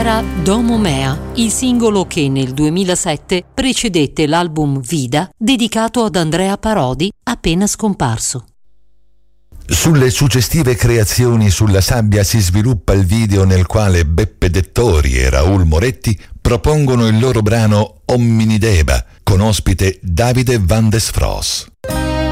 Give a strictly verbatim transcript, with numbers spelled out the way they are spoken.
era Domo Mea, il singolo che nel duemilasette precedette l'album Vida, dedicato ad Andrea Parodi, appena scomparso. Sulle suggestive creazioni sulla sabbia si sviluppa il video nel quale Beppe Dettori e Raul Moretti propongono il loro brano Omminideba, con ospite Davide Van des Fros.